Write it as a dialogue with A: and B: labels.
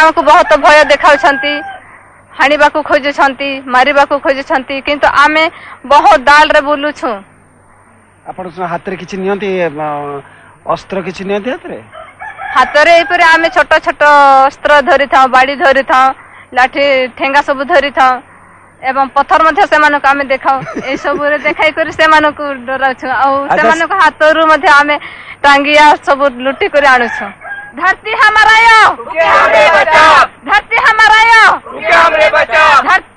A: आमको बहुत भय देखा हाणिबा खोजुछंती मारिबा खोजुछंती किंतु आमे बहुत दाल रे बुलुछु।
B: आपण हाथ रे किछि नियंती अस्त्र किछि नियंती
A: हाथ रे एपरे आमे छोट छोट अस्त्र धरि था बाड़ी धरि था लाठी ठेंगा सब धरि था एवं पत्थर मध्य से मानको आमे देखाओ ए सब रे देखाई करी से मानको डराछु आ से मानको हाथ रु मध्य आमे टांगिया सब लुटी करी आनुछु। धरती हमारा यो धरती हमारा यो धरती